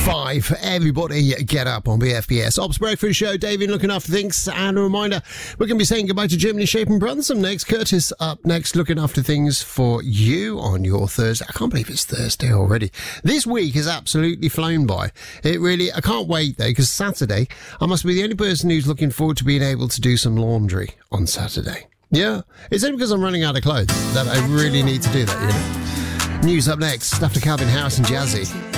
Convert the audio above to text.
5. Everybody get up on BFBS. Ops Breakfast Show. David looking after things. And a reminder, we're going to be saying goodbye to Germany, Shape and Brunsum next. Curtis up next, looking after things for you on your Thursday. I can't believe it's Thursday already. This week has absolutely flown by. It really, I can't wait though, because Saturday, I must be the only person who's looking forward to being able to do some laundry on Saturday. Yeah, it's only because I'm running out of clothes that I really need to do that, you know. News up next after Calvin Harris and Jazzy.